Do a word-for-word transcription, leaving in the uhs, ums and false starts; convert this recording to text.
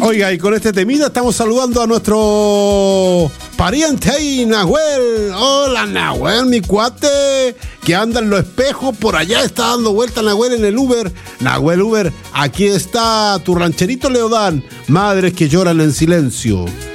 Oiga, y con este temida estamos saludando a nuestro pariente ahí, Nahuel. Hola, Nahuel, mi cuate, que anda en los espejos, por allá está dando vuelta Nahuel en el Uber. Nahuel Uber, aquí está tu rancherito Leodán, madres que lloran en silencio.